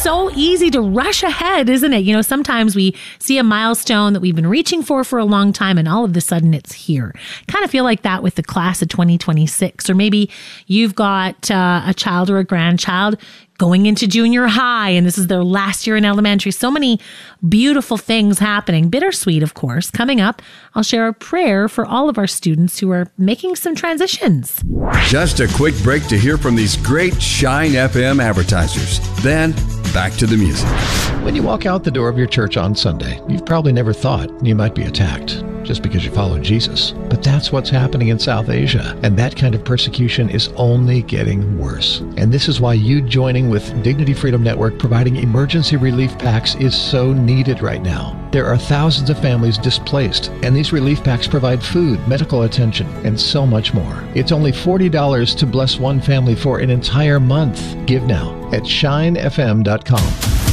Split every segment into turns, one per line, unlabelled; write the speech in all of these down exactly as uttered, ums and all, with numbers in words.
so easy to rush ahead, isn't it? You know, sometimes we see a milestone that we've been reaching for for a long time, and all of a sudden it's here. Kind of feel like that with the class of twenty twenty-six. Or maybe you've got uh, a child or a grandchild going into junior high, and this is their last year in elementary. So many beautiful things happening. Bittersweet, of course. Coming up, I'll share a prayer for all of our students who are making some transitions.
Just a quick break to hear from these great Shine F M advertisers. Then, back to the music.
When you walk out the door of your church on Sunday, you've probably never thought you might be attacked just because you follow Jesus. But that's what's happening in South Asia, and that kind of persecution is only getting worse. And this is why you joining with Dignity Freedom Network providing emergency relief packs is so needed right now. There are thousands of families displaced, and these relief packs provide food, medical attention, and so much more. It's only forty dollars to bless one family for an entire month. Give now at shine f m dot com.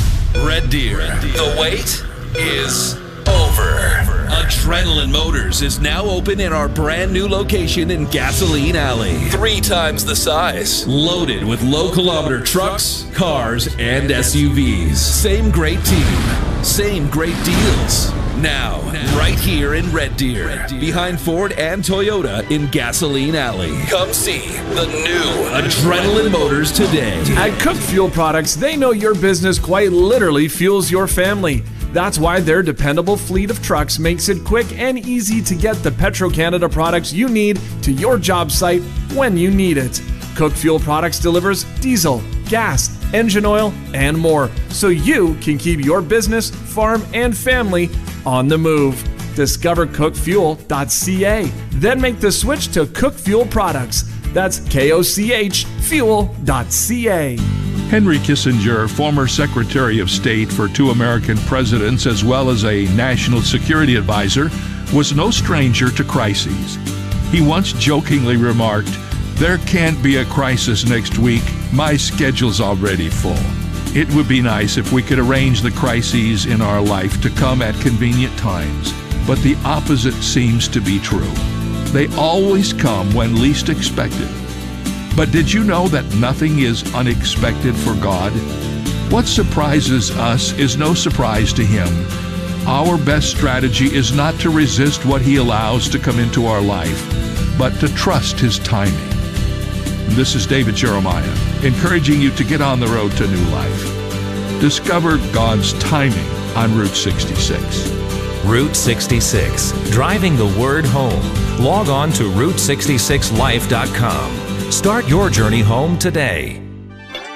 Red Deer, the wait is over. Adrenaline Motors is now open in our brand new location in Gasoline Alley. Three times the size. Loaded with low kilometer trucks, cars, and S U Vs. Same great team. Same great deals. Now, right here in Red Deer, behind Ford and Toyota in Gasoline Alley. Come see the new Adrenaline Motors today.
At Cook Fuel Products, they know your business quite literally fuels your family. That's why their dependable fleet of trucks makes it quick and easy to get the Petro-Canada products you need to your job site when you need it. Cook Fuel Products delivers diesel, gas, engine oil, and more, so you can keep your business, farm, and family on the move. Discover cook fuel dot c a. Then make the switch to Cook Fuel Products. That's K O C H fuel dot c a.
Henry Kissinger, former Secretary of State for two American presidents as well as a national security advisor, was no stranger to crises. He once jokingly remarked, "There can't be a crisis next week. My schedule's already full." It would be nice if we could arrange the crises in our life to come at convenient times, but the opposite seems to be true. They always come when least expected. But did you know that nothing is unexpected for God? What surprises us is no surprise to Him. Our best strategy is not to resist what He allows to come into our life, but to trust His timing. This is David Jeremiah, encouraging you to get on the road to new life. Discover God's timing on Route sixty-six.
Route sixty-six, driving the word home. Log on to route sixty-six life dot com. Start your journey home today.